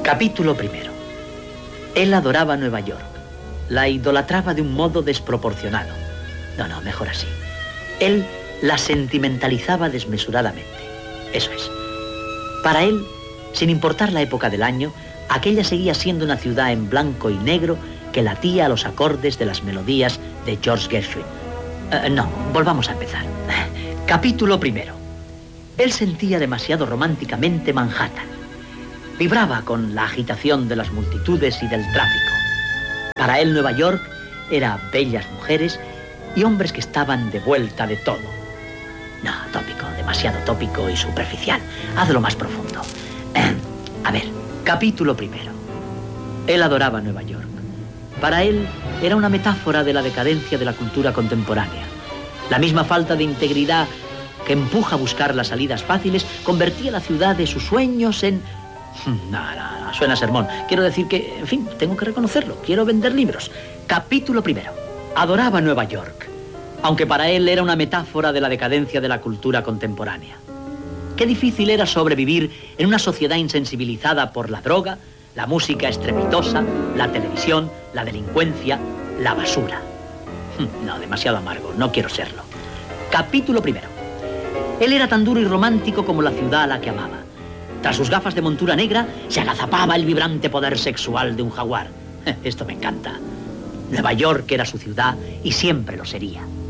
Capítulo primero. Él adoraba Nueva York. La idolatraba de un modo desproporcionado. No, mejor así. Él la sentimentalizaba desmesuradamente. Eso es. Para él, sin importar la época del año, aquella seguía siendo una ciudad en blanco y negro que latía a los acordes de las melodías de George Gershwin. No, volvamos a empezar. Capítulo primero. Él sentía demasiado románticamente Manhattan. Vibraba con la agitación de las multitudes y del tráfico. Para él Nueva York era bellas mujeres y hombres que estaban de vuelta de todo. No, tópico, demasiado tópico y superficial. Hazlo más profundo. A ver, capítulo primero. Él adoraba Nueva York. Para él era una metáfora de la decadencia de la cultura contemporánea. La misma falta de integridad que empuja a buscar las salidas fáciles convertía la ciudad de sus sueños en... No, suena sermón. Quiero decir que, en fin, tengo que reconocerlo. Quiero vender libros. Capítulo primero. Adoraba Nueva York, aunque para él era una metáfora de la decadencia de la cultura contemporánea. Qué difícil era sobrevivir en una sociedad insensibilizada por la droga, la música estrepitosa, la televisión, la delincuencia, la basura. No, demasiado amargo. No quiero serlo. Capítulo primero. Él era tan duro y romántico como la ciudad a la que amaba. Tras sus gafas de montura negra, se agazapaba el vibrante poder sexual de un jaguar. Esto me encanta. Nueva York era su ciudad y siempre lo sería.